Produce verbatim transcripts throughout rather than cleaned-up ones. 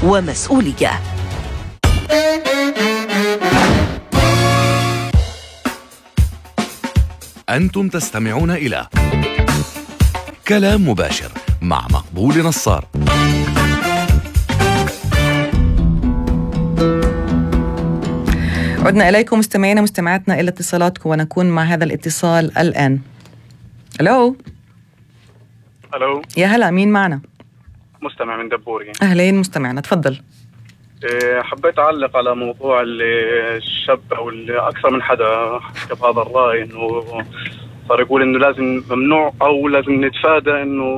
ومسؤولية. أنتم تستمعون إلى كلام مباشر مع مقبول نصار. عدنا إليكم مستمعينا مستمعاتنا إلى اتصالاتكم، ونكون مع هذا الاتصال الآن. ألو. ألو. يا هلا، مين معنا؟ مستمع من دبوري. أهلين مستمعنا، تفضل. حبيت أعلق على موضوع الشاب أو أكثر من حدا حكى بهذا الرأي، إنه صار يقول إنه لازم ممنوع أو لازم نتفادى إنه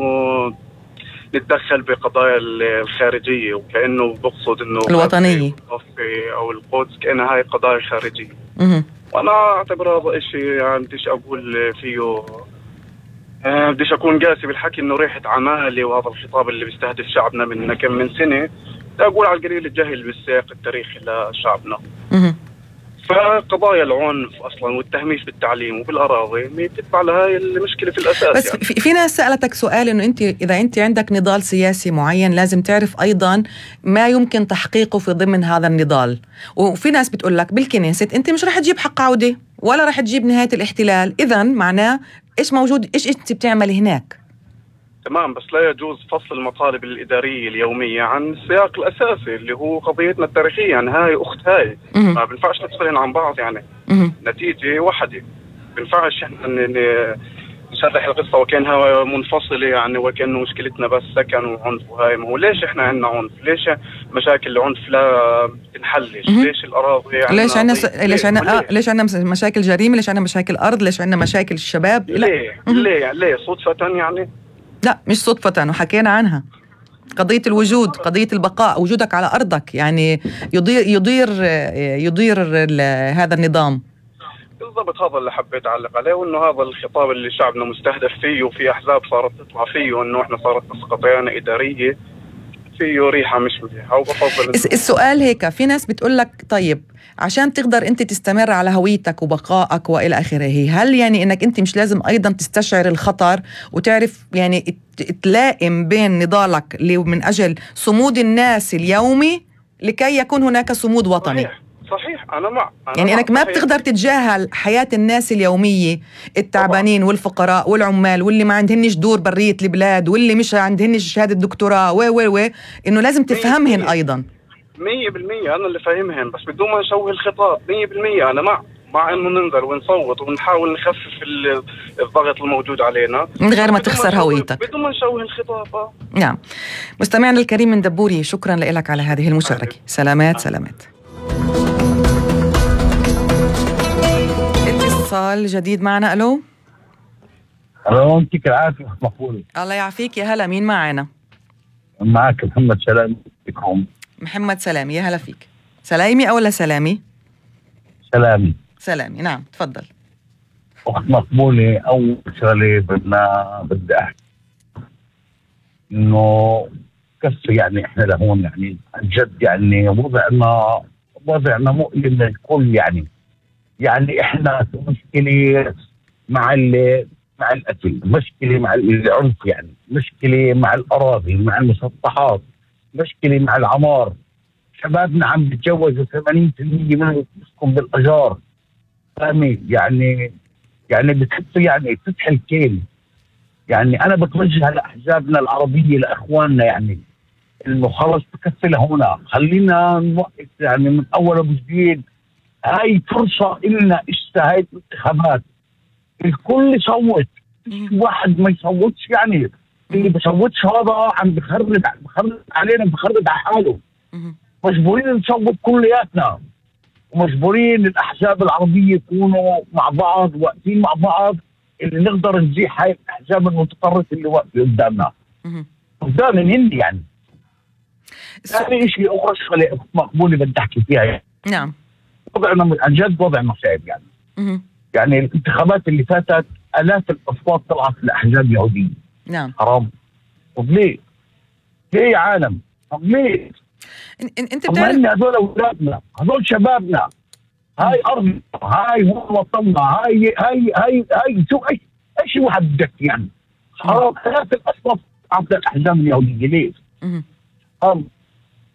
نتدخل بقضايا الخارجية، وكأنه بقصد إنه الوطنية أو القدس كأنها هاي قضايا خارجية. م- وأنا أعتبر هذا إشي يعني بديش أقول فيه، أه بديش أكون قاسي بالحكي إنه ريحة عمالي، وهذا الخطاب اللي بيستهدف شعبنا من كم من سنة، أقول على القليل الجهل بالسياق التاريخي لشعبنا. م- فقضايا العنف أصلا والتهميش بالتعليم وبالأراضي بتتبع لهاي المشكلة في الأساس. بس يعني. في, في ناس سألتك سؤال، إنه أنت إذا أنت عندك نضال سياسي معين لازم تعرف أيضا ما يمكن تحقيقه في ضمن هذا النضال. وفي ناس بتقول لك بالكنيسة أنت مش رح تجيب حق عودة ولا رح تجيب نهاية الاحتلال، إذن معناه إيش موجود، إيش أنت بتعمل هناك؟ تمام، بس لا يجوز فصل المطالب الإدارية اليومية عن السياق الأساسي اللي هو قضيتنا التاريخية. يعني هاي أخت هاي مم. ما بنفعش نفصلين عن بعض، يعني مم. نتيجة واحدة. بنفعش احنا نشرح القصة وكأنها منفصلة، يعني وكأنه مشكلتنا بس سكن وعنف وهاي. ما هو ليش احنا عندنا عنف؟ ليش مشاكل العنف لا تنحلش؟ ليش الأراضي يعني ليش عندنا س... ليش عندنا آه... ليش عندنا مشاكل جريمة؟ ليش عندنا مشاكل أرض؟ ليش عندنا مشاكل الشباب؟ ليه؟ ليه؟ ليه صدفة يعني؟ لا مش صدفة، وحكينا عنها. قضية الوجود، قضية البقاء، وجودك على أرضك يعني يضير يضير يضير هذا النظام. بالضبط، هذا اللي حبيت أعلق عليه، وإنه هذا الخطاب اللي شعبنا مستهدف فيه، وفي أحزاب صارت تطلع فيه، إنه إحنا صارت بس قضايا إدارية فيه ريحة مش مليحة. وبفضل السؤال هيك، في ناس بتقول لك طيب عشان تقدر أنت تستمر على هويتك وبقائك وإلى آخره، هل يعني إنك أنت مش لازم أيضا تستشعر الخطر وتعرف يعني تلائم بين نضالك من أجل صمود الناس اليومي لكي يكون هناك صمود وطني؟ صحيح. صحيح، أنا مع أنا يعني مع. أنك ما صحيح. بتقدر تتجاهل حياة الناس اليومية، التعبانين والفقراء والعمال واللي ما عندهنش دور برية البلاد واللي مش عندهنش شهادة دكتوراه و و و إنه لازم تفهمهن أيضا. مية بالمية أنا اللي فاهمهن، بس بدون ما نشوه الخطاب. مية بالمية أنا مع مع إنه ننزل ونصوت ونحاول نخفف الضغط الموجود علينا من غير ما تخسر هويتك، بدون ما نشوه الخطاب. نعم. مستمعنا الكريم من دبوري، شكرا لك على هذه المشاركة. سلامات سلامات. اتصال جديد معنا. ألو. ألو، يعطيك العافية مقبول. الله يعافيك، يا هلا، مين معنا؟ معك محمد سلامي. محمد سلامي، يا هلا فيك. سلايمي أو لا سلامي؟ سلامي. سلامي، نعم تفضل. أخت مقبولة، أول شغلة بدنا بدي أحكي إنه كفي، يعني إحنا لهون يعني عن جد يعني وضعنا وضعنا مؤلم للكل. يعني يعني إحنا مشكلة مع مع الأكل، مشكلة مع العنف، يعني مشكلة مع الأراضي، مع المسطحات، مشكلة مع العمار. شبابنا عم بيتجوزوا ثمانين بالمية منهم بيسكن بالأجار. فاهمي؟ يعني يعني بتحس يعني فتح الكيل. يعني أنا بتوجه لأحزابنا العربية لأخواننا، يعني إنه خلص بكفي لهنا، خلينا نوقف يعني من أول وجديد. هاي فرصة إلنا اشتهيت الانتخابات، الكل يصوت، واحد ما يصوتش يعني اللي بيصوتش هذا عم بخرب بخرب علينا، بخرب على حاله. مجبورين نصوت كلياتنا، ومجبورين الأحزاب العربية يكونوا مع بعض، واقفين مع بعض، اللي نقدر نزيح هاي الأحزاب المتطرفة اللي واقفة قدامنا قدام الهندي. يعني ثاني شيء أخرى شغلة مقبولة بدي أحكي فيها، يعني نعم وضعنا عن جد وضعنا صعب. يعني مه. يعني الانتخابات اللي فاتت آلاف الأصوات طلعت لأحزاب يهودية. نعم. حرام. طب ليه؟ ليه يا عالم؟ طب ليه؟ انت بتعرف هذول أولادنا، هذول شبابنا، هاي أرضنا، هاي هو وطننا، هاي هاي هاي هاي شو ايش ايش واحد بدك يعني؟ حرام. آلاف الأصوات طلعت للأحزاب اليهودية. ليه؟ حرام.